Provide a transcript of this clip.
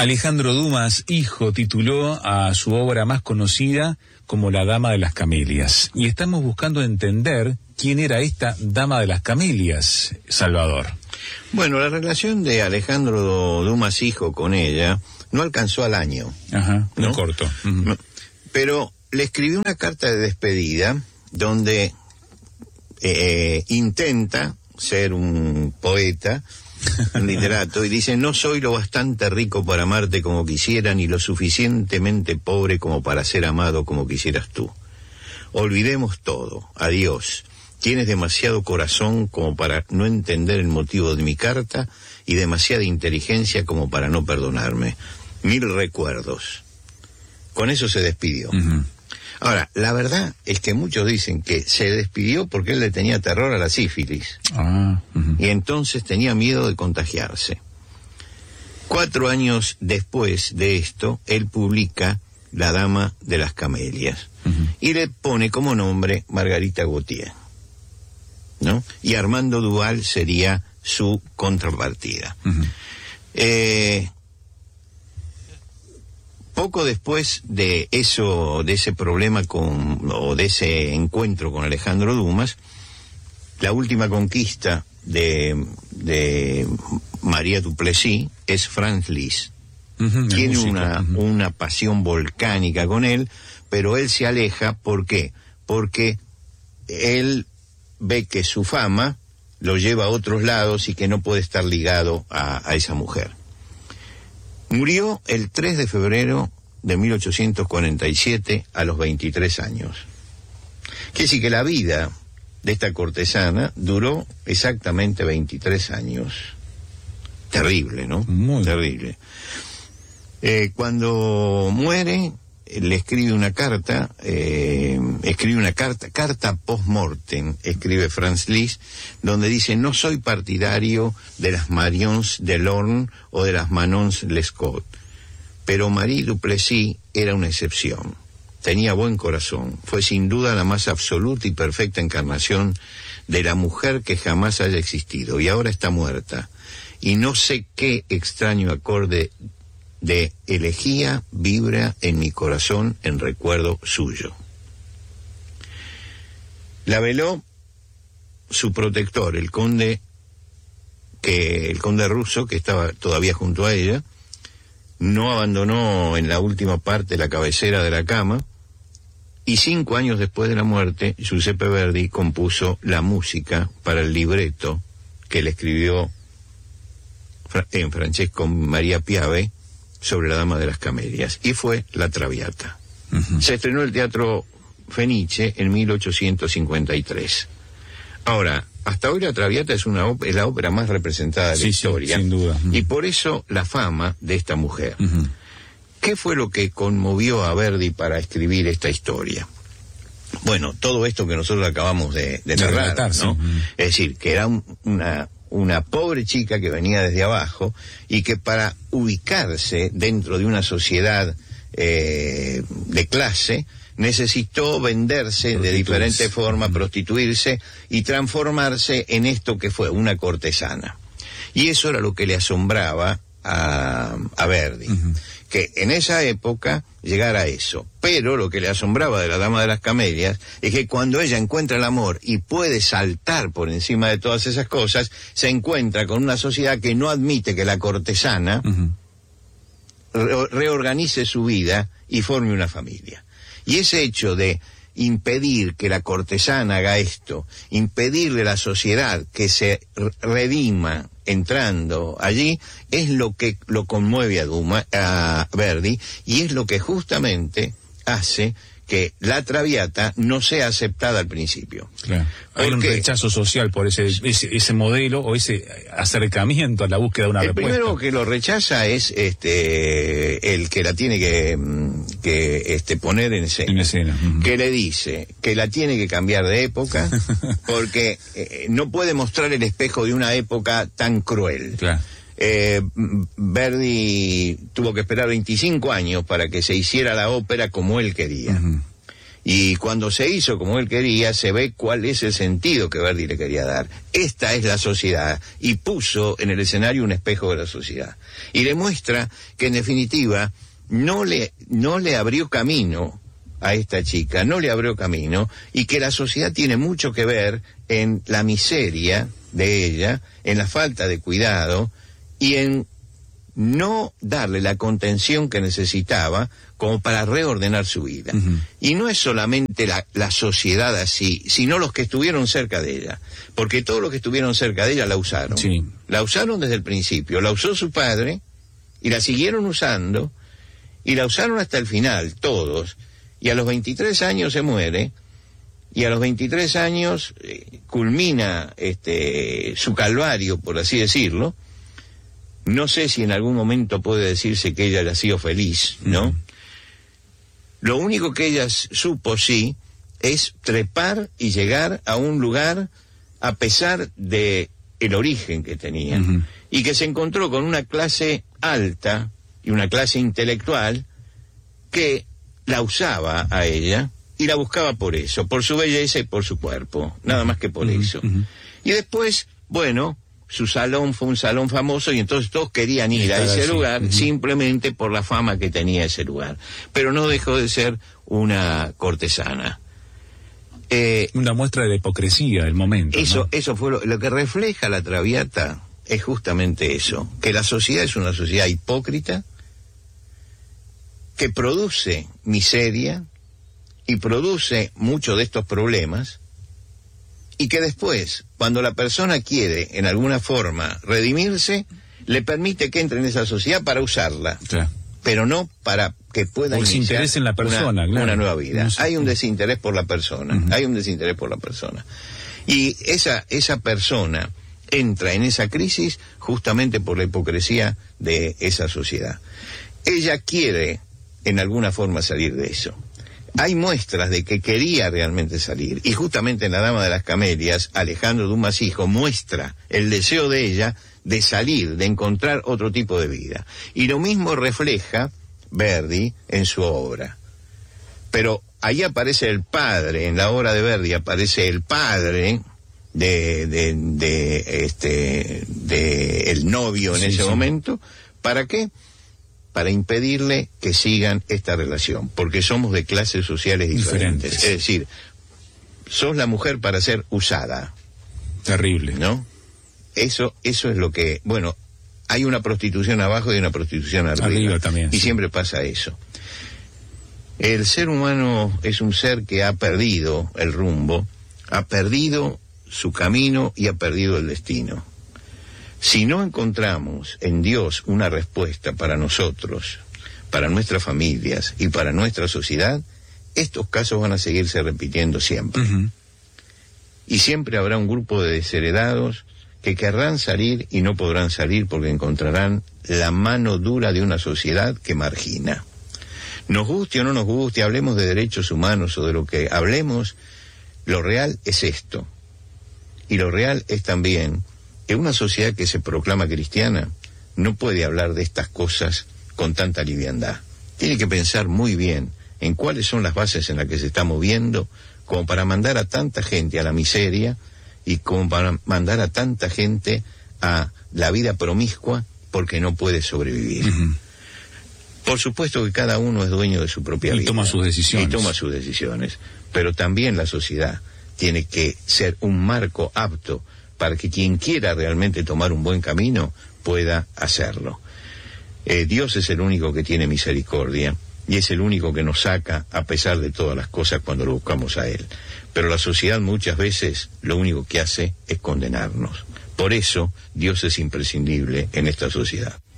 Alejandro Dumas, hijo, tituló a su obra más conocida como La Dama de las Camelias. Y estamos buscando entender quién era esta Dama de las Camelias, Salvador. Bueno, la relación de Alejandro Dumas, hijo, con ella no alcanzó al año. Ajá, ¿no? Muy corto. Pero le escribió una carta de despedida donde intenta ser un poeta, un literato, y dice: no soy lo bastante rico para amarte como quisiera, ni lo suficientemente pobre como para ser amado como quisieras tú. Olvidemos todo, adiós. Tienes demasiado corazón como para no entender el motivo de mi carta y demasiada inteligencia como para no perdonarme. 1000 recuerdos. Con eso se despidió. Ahora, la verdad es que muchos dicen que se despidió porque él le tenía terror a la sífilis. Y entonces tenía miedo de contagiarse. 4 años después de esto, él publica La Dama de las Camelias. Y le pone como nombre Margarita Gautier, ¿no? Y Armando Duval sería su contrapartida. Poco después de eso, de ese problema o de ese encuentro con Alejandro Dumas, la última conquista de María Duplessis es Franz Liszt. Tiene una pasión volcánica con él, pero él se aleja. ¿Por qué? Porque él ve que su fama lo lleva a otros lados y que no puede estar ligado a esa mujer. Murió el 3 de febrero de 1847 a los 23 años. Quiere decir que la vida de esta cortesana duró exactamente 23 años. Terrible, ¿no? Muy terrible. Cuando muere, le escribe una carta, carta post-mortem, escribe Franz Liszt, donde dice: no soy partidario de las Marions Delorme o de las Manons Lescaut, pero Marie Duplessis era una excepción. Tenía buen corazón, fue sin duda la más absoluta y perfecta encarnación de la mujer que jamás haya existido, y ahora está muerta, y no sé qué extraño acorde de elegía vibra en mi corazón en recuerdo suyo. La veló su protector, el conde ruso, que estaba todavía junto a ella. No abandonó en la última parte la cabecera de la cama, y 5 años después de la muerte, Giuseppe Verdi compuso la música para el libreto que le escribió en Francesco Maria Piave sobre La Dama de las Camelias, y fue La Traviata. Se estrenó en el Teatro Fenice en 1853. Ahora, hasta hoy La Traviata es la ópera más representada de la historia. Sin duda. Y por eso la fama de esta mujer. ¿Qué fue lo que conmovió a Verdi para escribir esta historia? Bueno, todo esto que nosotros acabamos de narrar, ¿no? Es decir, que era una pobre chica que venía desde abajo y que para ubicarse dentro de una sociedad de clase necesitó venderse de diferentes formas, prostituirse y transformarse en esto que fue una cortesana. Y eso era lo que le asombraba a Verdi, que en esa época llegara a eso. Pero lo que le asombraba de La Dama de las Camelias es que cuando ella encuentra el amor y puede saltar por encima de todas esas cosas, se encuentra con una sociedad que no admite que la cortesana reorganice su vida y forme una familia. Y ese hecho de impedir que la cortesana haga esto, impedirle a la sociedad que se redima entrando allí, es lo que lo conmueve a Verdi, y es lo que justamente hace que La Traviata no sea aceptada al principio. Claro. Hay un rechazo social por ese modelo o ese acercamiento a la búsqueda de una respuesta. El primero que lo rechaza es el que la tiene que poner en escena. Que le dice que la tiene que cambiar de época porque no puede mostrar el espejo de una época tan cruel. Claro. Verdi tuvo que esperar 25 años para que se hiciera la ópera como él quería. Y cuando se hizo como él quería, se ve cuál es el sentido que Verdi le quería dar. Esta es la sociedad, y puso en el escenario un espejo de la sociedad. Y demuestra que en definitiva no le abrió camino a esta chica, no le abrió camino, y que la sociedad tiene mucho que ver en la miseria de ella, en la falta de cuidado y en no darle la contención que necesitaba como para reordenar su vida. Uh-huh. Y no es solamente la sociedad así, sino los que estuvieron cerca de ella, porque todos los que estuvieron cerca de ella la usaron. Sí. La usaron desde el principio, la usó su padre y la siguieron usando y la usaron hasta el final, todos. Y a los 23 años se muere, y a los 23 años culmina su calvario, por así decirlo. No sé si en algún momento puede decirse que ella haya sido feliz, ¿no? Uh-huh. Lo único que ella supo, sí, es trepar y llegar a un lugar a pesar de el origen que tenía. Uh-huh. Y que se encontró con una clase alta y una clase intelectual que la usaba a ella y la buscaba por eso, por su belleza y por su cuerpo, nada más que por eso. Uh-huh. Y después, bueno, su salón fue un salón famoso y entonces todos querían ir a ese lugar simplemente por la fama que tenía ese lugar. Pero no dejó de ser una cortesana. Una muestra de la hipocresía del momento. Eso fue lo que refleja la Traviata, es justamente eso, que la sociedad es una sociedad hipócrita, que produce miseria y produce muchos de estos problemas, y que después, cuando la persona quiere en alguna forma redimirse, le permite que entre en esa sociedad para usarla, claro, pero no para que pueda iniciar en la persona, una nueva vida. Hay un desinterés por la persona, uh-huh, hay un desinterés por la persona. Y esa persona entra en esa crisis justamente por la hipocresía de esa sociedad. Ella quiere en alguna forma salir de eso. Hay muestras de que quería realmente salir, y justamente en La Dama de las Camelias, Alejandro Dumas hijo muestra el deseo de ella de salir, de encontrar otro tipo de vida. Y lo mismo refleja Verdi en su obra. Pero ahí aparece el padre, en la obra de Verdi aparece el padre de el novio en ese momento. ¿Para qué? Para impedirle que sigan esta relación, porque somos de clases sociales diferentes. Es decir, sos la mujer para ser usada. Terrible. ¿No? Eso es lo que... Bueno, hay una prostitución abajo y una prostitución arriba también, y siempre pasa eso. El ser humano es un ser que ha perdido el rumbo, ha perdido su camino y ha perdido el destino. Si no encontramos en Dios una respuesta para nosotros, para nuestras familias y para nuestra sociedad, estos casos van a seguirse repitiendo siempre. Uh-huh. Y siempre habrá un grupo de desheredados que querrán salir y no podrán salir porque encontrarán la mano dura de una sociedad que margina. Nos guste o no nos guste, hablemos de derechos humanos o de lo que hablemos, lo real es esto. Y lo real es también que una sociedad que se proclama cristiana no puede hablar de estas cosas con tanta liviandad. Tiene que pensar muy bien en cuáles son las bases en las que se está moviendo, como para mandar a tanta gente a la miseria y como para mandar a tanta gente a la vida promiscua porque no puede sobrevivir. Uh-huh. Por supuesto que cada uno es dueño de su propia vida. Y toma sus decisiones. Pero también la sociedad tiene que ser un marco apto para que quien quiera realmente tomar un buen camino pueda hacerlo. Dios es el único que tiene misericordia y es el único que nos saca a pesar de todas las cosas cuando lo buscamos a Él. Pero la sociedad muchas veces lo único que hace es condenarnos. Por eso Dios es imprescindible en esta sociedad.